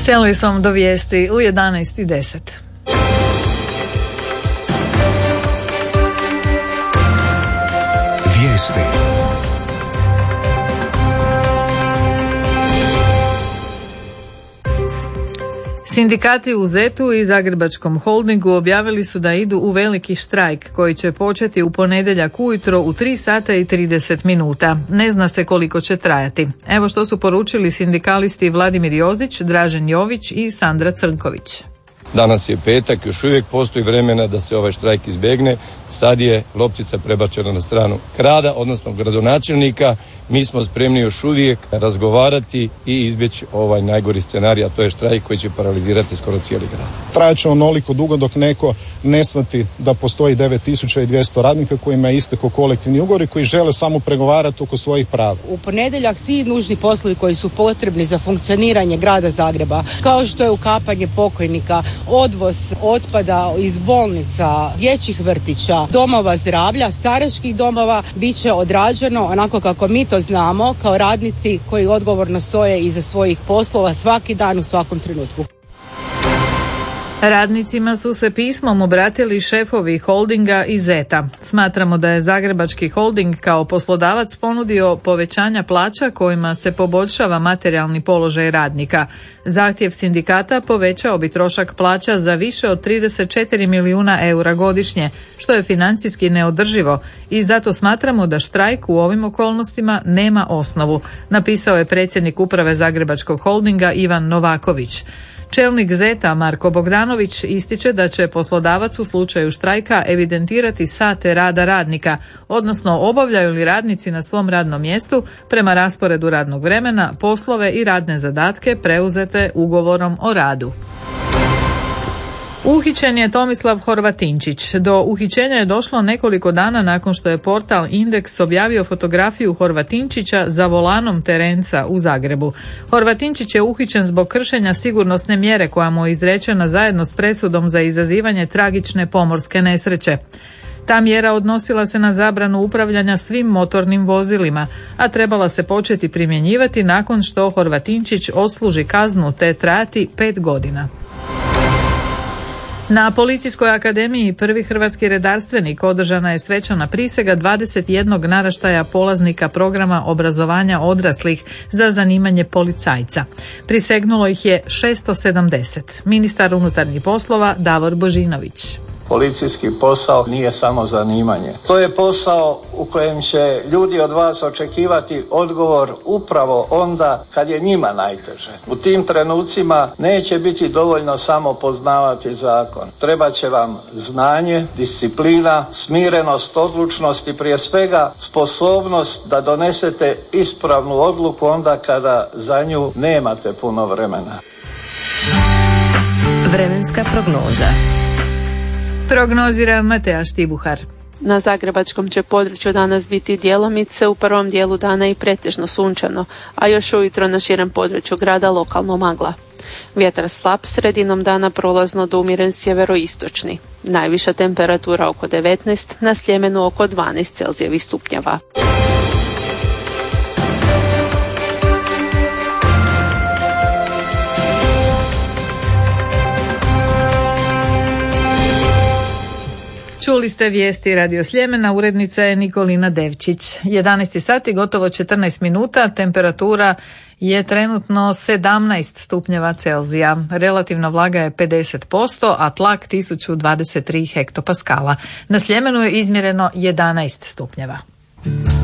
Servisom do vijesti u 11:10. Vijesti. Sindikati u ZET-u i Zagrebačkom holdingu objavili su da idu u veliki štrajk koji će početi u ponedjeljak ujutro u 3:30. Ne zna se koliko će trajati. Evo što su poručili sindikalisti Vladimir Jozić, Dražen Jović i Sandra Crnković. Danas je petak, još uvijek postoji vremena da se ovaj štrajk izbjegne. Sad je loptica prebačena na stranu grada, odnosno gradonačelnika. Mi smo spremni još uvijek razgovarati i izbjeći ovaj najgori scenarij, a to je štrajk koji će paralizirati skoro cijeli grad. Trajaće onoliko dugo dok neko ne shvati da postoji 9200 radnika kojima je istekao kolektivni ugovor i koji žele samo pregovarati oko svojih prava. U ponedjeljak svi nužni poslovi koji su potrebni za funkcioniranje grada Zagreba, kao što je ukapanje pokojnika, odvoz otpada iz bolnica, dječjih vrtića, domova zdravlja, staračkih domova, bit će odrađeno onako kako mi to znamo kao radnici koji odgovorno stoje iza svojih poslova svaki dan u svakom trenutku. Radnicima su se pismom obratili šefovi holdinga i ZET-a. Smatramo da je Zagrebački holding kao poslodavac ponudio povećanja plaća kojima se poboljšava materijalni položaj radnika. Zahtjev sindikata povećao bi trošak plaća za više od 34 milijuna eura godišnje, što je financijski neodrživo i zato smatramo da štrajk u ovim okolnostima nema osnovu, napisao je predsjednik uprave Zagrebačkog holdinga Ivan Novaković. Čelnik ZET-a Marko Bogdanović ističe da će poslodavac u slučaju štrajka evidentirati sate rada radnika, odnosno obavljaju li radnici na svom radnom mjestu prema rasporedu radnog vremena poslove i radne zadatke preuzete ugovorom o radu. Uhićen je Tomislav Horvatinčić. Do uhićenja je došlo nekoliko dana nakon što je portal Indeks objavio fotografiju Horvatinčića za volanom terenca u Zagrebu. Horvatinčić je uhićen zbog kršenja sigurnosne mjere koja mu je izrečena zajedno s presudom za izazivanje tragične pomorske nesreće. Ta mjera odnosila se na zabranu upravljanja svim motornim vozilima, a trebala se početi primjenjivati nakon što Horvatinčić odsluži kaznu te trajati 5 godina. Na Policijskoj akademiji prvi hrvatski redarstvenik održana je svečana prisega 21 naraštaja polaznika programa obrazovanja odraslih za zanimanje policajca. Prisegnulo ih je 670. Ministar unutarnjih poslova Davor Božinović. Policijski posao nije samo zanimanje. To je posao u kojem će ljudi od vas očekivati odgovor upravo onda kad je njima najteže. U tim trenucima neće biti dovoljno samo poznavati zakon. Treba će vam znanje, disciplina, smirenost, odlučnost i prije svega sposobnost da donesete ispravnu odluku onda kada za nju nemate puno vremena. Vremenska prognoza. Prognozira Mateja Štibuhar. Na zagrebačkom će području danas biti djelomice, u prvom dijelu dana i pretežno sunčano, a još ujutro na širem području grada lokalno magla. Vjetar slab, sredinom dana prolazno do umjeren sjeveroistočni. Najviša temperatura oko 19, na Sljemenu oko 12 Celzijevih stupnjeva. Čuli ste vijesti Radio Sljemena, urednica je Nikolina Devčić. 11 sati, gotovo 14 minuta, temperatura je trenutno 17 stupnjeva Celzija. Relativna vlaga je 50%, a tlak 1023 hektopaskala. Na Sljemenu je izmjereno 11 stupnjeva.